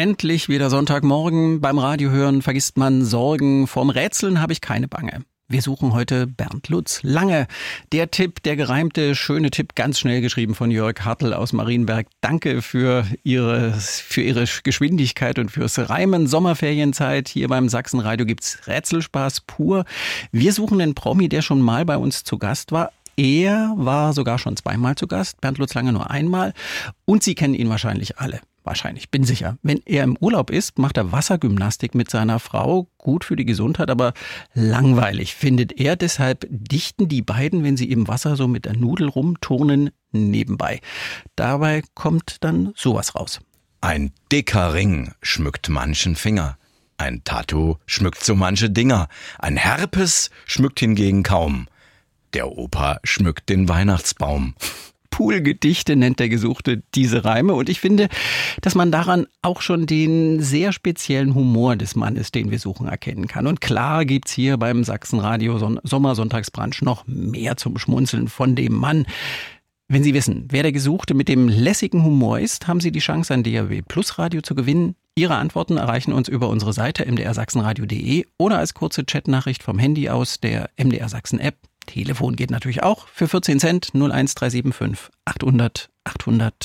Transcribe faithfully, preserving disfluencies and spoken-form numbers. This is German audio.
Endlich wieder Sonntagmorgen. Beim Radiohören vergisst man Sorgen. Vorm Rätseln habe ich keine Bange. Wir suchen heute Bernd Lutz. Lange. Der Tipp, der gereimte, schöne Tipp, ganz schnell geschrieben von Jörg Hartl aus Marienberg. Danke für Ihre, für Ihre Geschwindigkeit und fürs Reimen. Sommerferienzeit. Hier beim Sachsenradio gibt's Rätselspaß pur. Wir suchen einen Promi, der schon mal bei uns zu Gast war. Er war sogar schon zweimal zu Gast. Bernd Lutz Lange nur einmal. Und Sie kennen ihn wahrscheinlich alle. Wahrscheinlich, bin sicher. Wenn er im Urlaub ist, macht er Wassergymnastik mit seiner Frau. Gut für die Gesundheit, aber langweilig findet er. Deshalb dichten die beiden, wenn sie im Wasser so mit der Nudel rumturnen, nebenbei. Dabei kommt dann sowas raus. Ein dicker Ring schmückt manchen Finger. Ein Tattoo schmückt so manche Dinger. Ein Herpes schmückt hingegen kaum. Der Opa schmückt den Weihnachtsbaum. Poolgedichte nennt der Gesuchte diese Reime. Und ich finde, dass man daran auch schon den sehr speziellen Humor des Mannes, den wir suchen, erkennen kann. Und klar gibt's hier beim Sachsenradio Son- Sommersonntagsbrunch noch mehr zum Schmunzeln von dem Mann. Wenn Sie wissen, wer der Gesuchte mit dem lässigen Humor ist, haben Sie die Chance, ein D A W Plus Radio zu gewinnen. Ihre Antworten erreichen uns über unsere Seite m d r sachsenradio punkt d e oder als kurze Chatnachricht vom Handy aus der M D R Sachsen App. Telefon geht natürlich auch für vierzehn Cent null eins drei sieben fünf achthundert achthundert.